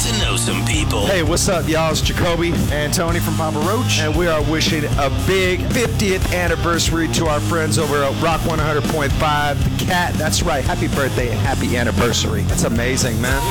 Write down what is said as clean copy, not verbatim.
to know some people. Hey, what's up, y'all? It's Jacoby and Tony from Papa Roach. And we are wishing a big 50th anniversary to our friends over at Rock 100.5. The Cat, that's right. Happy birthday and happy anniversary. That's amazing, man.